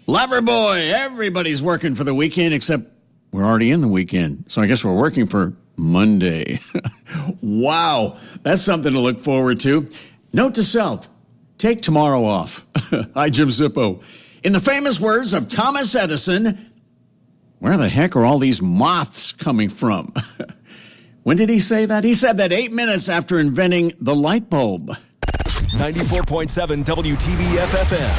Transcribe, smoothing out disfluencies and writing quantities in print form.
Loverboy, everybody's working for the weekend, except we're already in the weekend. So I guess we're working for Monday. Wow, that's something to look forward to. Note to self, take tomorrow off. Hi, Jim Zippo. In the famous words of Thomas Edison, where the heck are all these moths coming from? When did he say that? He said that 8 minutes after inventing the light bulb. 94.7 WTBF-FM.